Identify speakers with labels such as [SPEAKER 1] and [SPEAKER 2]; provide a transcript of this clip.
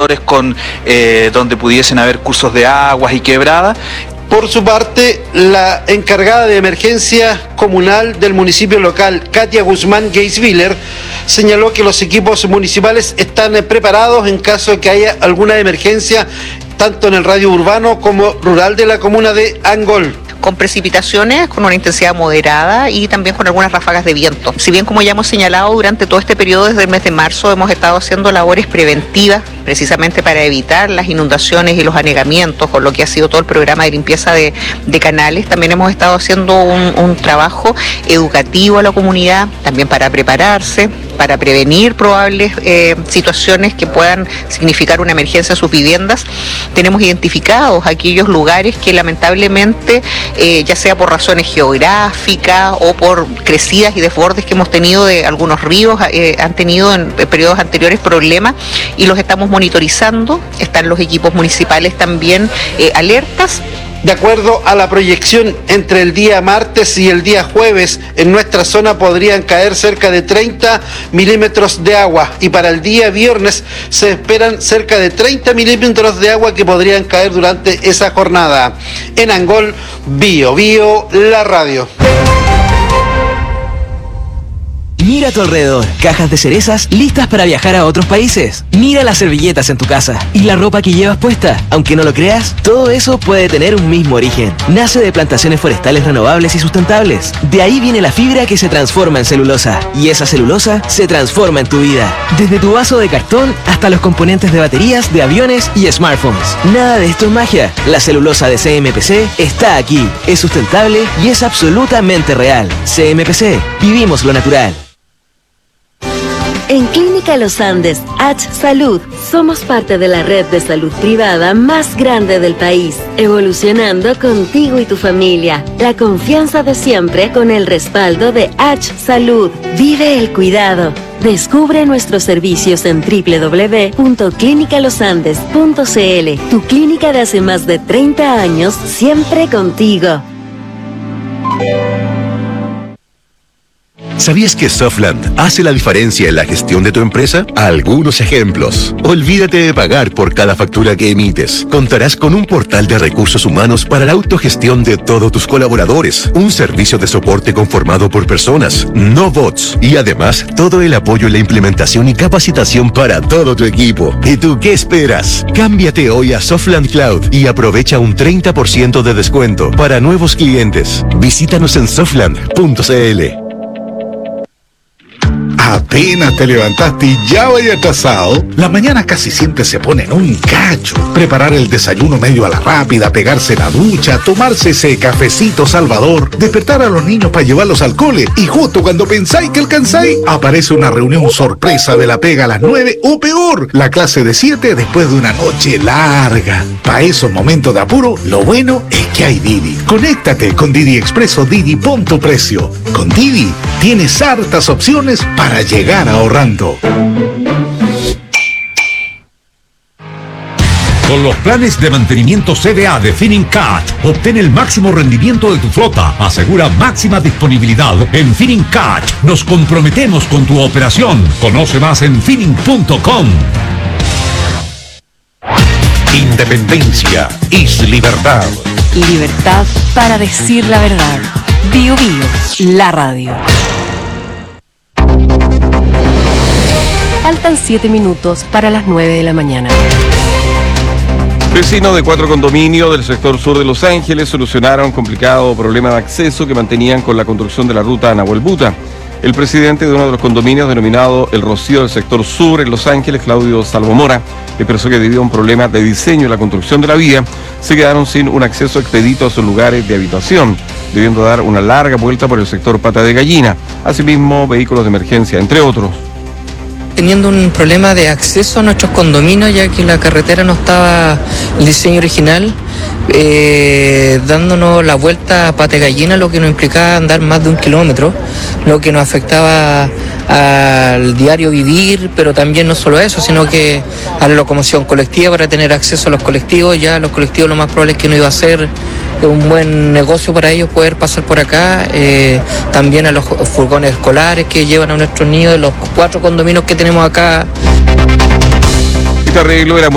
[SPEAKER 1] sectores con donde pudiesen haber cursos de aguas y quebradas.
[SPEAKER 2] Por su parte, la encargada de emergencia comunal del municipio local, Katia Guzmán Geiswiller, señaló que los equipos municipales están preparados en caso de que haya alguna emergencia, tanto en el radio urbano como rural de la comuna de Angol.
[SPEAKER 3] Con precipitaciones, con una intensidad moderada y también con algunas ráfagas de viento. Si bien, como ya hemos señalado, durante todo este periodo, desde el mes de marzo, hemos estado haciendo labores preventivas, precisamente para evitar las inundaciones y los anegamientos, con lo que ha sido todo el programa de limpieza de canales. También hemos estado haciendo un trabajo educativo a la comunidad, también para prepararse, para prevenir probables situaciones que puedan significar una emergencia en sus viviendas. Tenemos identificados aquellos lugares que lamentablemente, ya sea por razones geográficas o por crecidas y desbordes que hemos tenido de algunos ríos, han tenido en periodos anteriores problemas y los estamos monitorizando. Están los equipos municipales también alertas.
[SPEAKER 2] De acuerdo a la proyección, entre el día martes y el día jueves, en nuestra zona podrían caer cerca de 30 milímetros de agua y para el día viernes se esperan cerca de 30 milímetros de agua que podrían caer durante esa jornada. En Angol, Bio Bio, la radio.
[SPEAKER 4] Mira a tu alrededor, cajas de cerezas listas para viajar a otros países. Mira las servilletas en tu casa y la ropa que llevas puesta. Aunque no lo creas, todo eso puede tener un mismo origen. Nace de plantaciones forestales renovables y sustentables. De ahí viene la fibra que se transforma en celulosa. Y esa celulosa se transforma en tu vida. Desde tu vaso de cartón hasta los componentes de baterías, de aviones y smartphones. Nada de esto es magia. La celulosa de CMPC está aquí. Es sustentable y es absolutamente real. CMPC, vivimos lo natural.
[SPEAKER 5] En Clínica Los Andes, H Salud, somos parte de la red de salud privada más grande del país, evolucionando contigo y tu familia. La confianza de siempre con el respaldo de H Salud. Vive el cuidado. Descubre nuestros servicios en www.clinicalosandes.cl. Tu clínica de hace más de 30 años, siempre contigo.
[SPEAKER 6] ¿Sabías que Softland hace la diferencia en la gestión de tu empresa? Algunos ejemplos. Olvídate de pagar por cada factura que emites. Contarás con un portal de recursos humanos para la autogestión de todos tus colaboradores. Un servicio de soporte conformado por personas, no bots. Y además, todo el apoyo en la implementación y capacitación para todo tu equipo. ¿Y tú qué esperas? Cámbiate hoy a Softland Cloud y aprovecha un 30% de descuento para nuevos clientes. Visítanos en softland.cl.
[SPEAKER 7] Apenas te levantaste y ya vaya atrasado. La mañana casi siempre se pone en un cacho. Preparar el desayuno medio a la rápida, pegarse la ducha, tomarse ese cafecito salvador, despertar a los niños para llevarlos al cole. Y justo cuando pensáis que alcanzáis, aparece una reunión sorpresa de la pega a las 9 o peor, la clase de 7 después de una noche larga. Para esos momentos de apuro, lo bueno es que hay Didi. Conéctate con Didi Expreso Didi, pon tu precio. Con Didi tienes hartas opciones para llegar ahorrando.
[SPEAKER 8] Con los planes de mantenimiento CDA de Finincat, obtén el máximo rendimiento de tu flota. Asegura máxima disponibilidad. En Finincat nos comprometemos con tu operación. Conoce más en finning.com.
[SPEAKER 6] Independencia es libertad.
[SPEAKER 9] Libertad para decir la verdad. Bio Bio, la radio. Faltan 7 minutos para las 9 de la mañana.
[SPEAKER 10] Vecinos de 4 condominios del sector sur de Los Ángeles solucionaron un complicado problema de acceso que mantenían con la construcción de la ruta Nahuel Buta. El presidente de uno de los condominios, denominado El Rocío del sector sur en Los Ángeles, Claudio Salvomora, expresó que debido a un problema de diseño en la construcción de la vía, se quedaron sin un acceso expedito a sus lugares de habitación, debiendo dar una larga vuelta por el sector Pata de Gallina, asimismo vehículos de emergencia, entre otros.
[SPEAKER 11] Teniendo un problema de acceso a nuestros condominios, ya que la carretera no estaba el diseño original, dándonos la vuelta a Pata de Gallina, lo que nos implicaba andar más de 1 kilómetro, lo que nos afectaba al diario vivir, pero también no solo eso, sino que a la locomoción colectiva. Para tener acceso a los colectivos, ya los colectivos lo más probable es que no iba a ser un buen negocio para ellos poder pasar por acá, también a los furgones escolares que llevan a nuestros niños de los 4 condominios que tenemos acá.
[SPEAKER 10] Este arreglo era